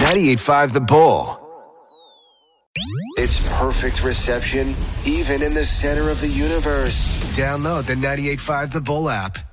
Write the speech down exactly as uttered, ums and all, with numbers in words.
ninety-eight point five The Bull. It's perfect reception, even in the center of the universe. Download the ninety-eight point five The Bull app.